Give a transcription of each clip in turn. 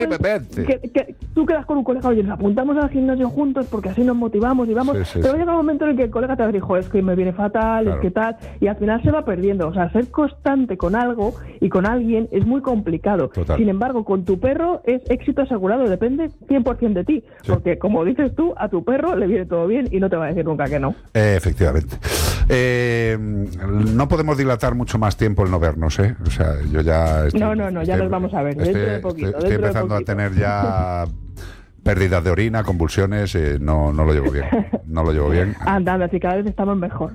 que tú quedas con un colega, oye, nos apuntamos al gimnasio juntos porque así nos motivamos y vamos, pero llega un momento en el que el colega te dijo, es que me viene fatal, es que tal, y al final se va perdiendo. O sea, ser constante con algo y con alguien es muy complicado. Total. Sin embargo, con tu perro es éxito asegurado, depende 100% de ti, porque como dices tú, a tu perro le viene todo bien y no te va a decir nunca que no. Efectivamente. No podemos dilatar mucho más tiempo el no vernos, ¿eh? O sea, yo ya... No, ya nos vamos a ver, dentro de poquito. Estoy empezando a tener ya pérdidas de orina, convulsiones, no lo llevo bien. No lo llevo bien. Anda, si cada vez estamos mejor.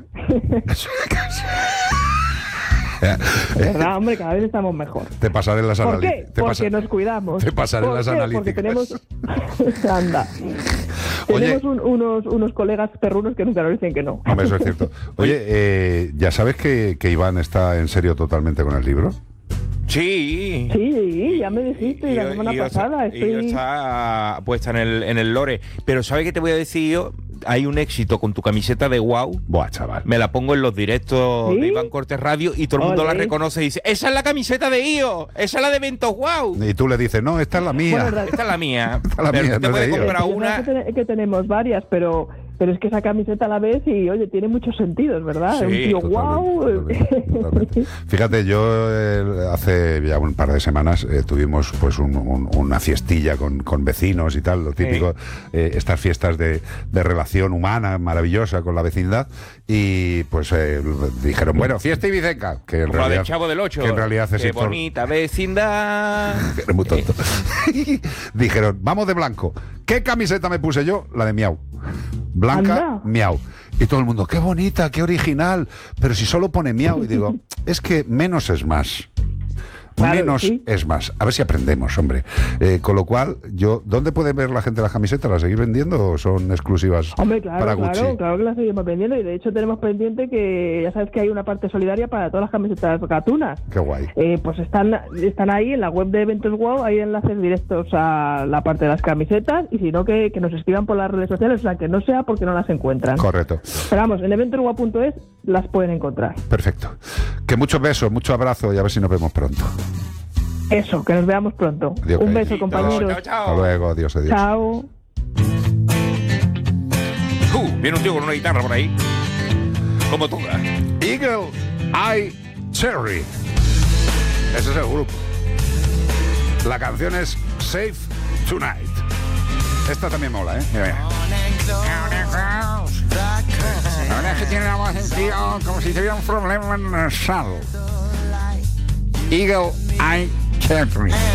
¿Verdad, hombre? Cada vez estamos mejor. Te pasaré las analíticas. ¿Por qué? Porque nos cuidamos. Te pasaré las analíticas. Porque tenemos... Anda. Tenemos unos colegas perrunos que nunca nos dicen que no. Hombre, eso es cierto. Oye, ¿ya sabes que Iván está en serio totalmente con el libro? Sí. Sí, ya me dijiste la semana pasada. Y yo está puesta en el lore. Pero ¿sabes qué te voy a decir yo? Hay un éxito con tu camiseta de Wow. Buah, chaval. Me la pongo en los directos de Iván Cortés Radio y todo el mundo la reconoce y dice, esa es la camiseta de IO, esa es la de Eventos Wow. Y tú le dices, no, esta es la mía. Bueno, esta es la mía. Esta es la mía, te puedes comprar una. Es que tenemos varias, pero es que esa camiseta la ves y, oye, tiene muchos sentidos, ¿verdad? Sí, un tío wow. Totalmente. Fíjate, yo hace ya un par de semanas tuvimos pues una fiestilla con vecinos y tal, lo típico, estas fiestas de relación humana maravillosa con la vecindad, y pues dijeron, bueno, fiesta ibicenca, que en como realidad, la del Chavo del Ocho, que en realidad es qué bonita vecindad. Eres muy tonto. Dijeron, vamos de blanco. ¿Qué camiseta me puse yo? La de Miau. Blanca, Anda. Miau. Y todo el mundo, qué bonita, qué original. Pero si solo pone Miau, y digo, es que menos es más. Claro, menos sí. es más. A ver si aprendemos, hombre. Con lo cual, ¿dónde puede ver la gente las camisetas? ¿Las seguís vendiendo o son exclusivas Hombre, para Gucci? Claro que las seguimos vendiendo, y de hecho tenemos pendiente que ya sabes que hay una parte solidaria para todas las camisetas gatunas. Qué guay. Pues están ahí en la web de Eventos Wow, hay enlaces directos a la parte de las camisetas, y si no, que nos escriban por las redes sociales, o sea, que no sea porque no las encuentran. Correcto. Pero vamos, en eventoswow.es las pueden encontrar. Perfecto. Que muchos besos, mucho abrazo y a ver si nos vemos pronto. Eso, que nos veamos pronto. Adiós, Un beso, compañeros. Chao, chao. Hasta luego, adiós. Chao. Viene un tío con una guitarra por ahí. Como toda. Eagle Eye Cherry. Ese es el grupo. La canción es Safe Tonight. Esta también mola, ¿eh? Mira. Ahora es que tiene la voz en tío como si tuviera un problema nasal. Eagle Eye Cherry.